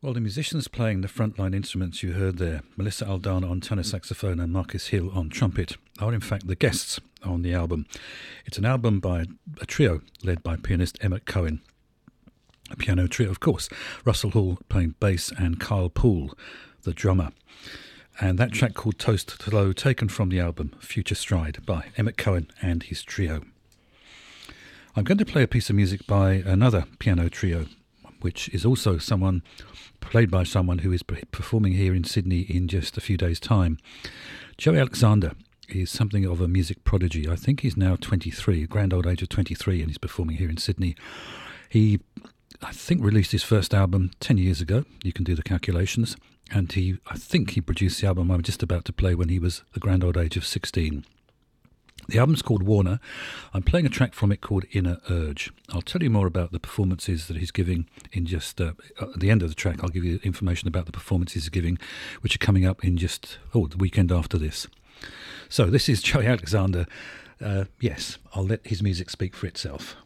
Well, the musicians playing the frontline instruments you heard there, Melissa Aldana on tenor saxophone and Marcus Hill on trumpet, are in fact the guests on the album. It's an album by a trio led by pianist Emmett Cohen. A piano trio, of course. Russell Hall playing bass and Kyle Poole, the drummer. And that track called Toast to Low, taken from the album Future Stride by Emmett Cohen and his trio. I'm going to play a piece of music by another piano trio, which is also played by someone who is performing here in Sydney in just a few days' time. Joey Alexander is something of a music prodigy. I think he's now 23, a grand old age of 23, and he's performing here in Sydney. He, I think, released his first album 10 years ago. You can do the calculations. And I think he produced the album I'm just about to play when he was the grand old age of 16. The album's called Warner. I'm playing a track from it called Inner Urge. I'll tell you more about the performances that he's giving in just at the end of the track. I'll give you information about the performances he's giving, which are coming up in just the weekend after this. So this is Joey Alexander. Yes, I'll let his music speak for itself.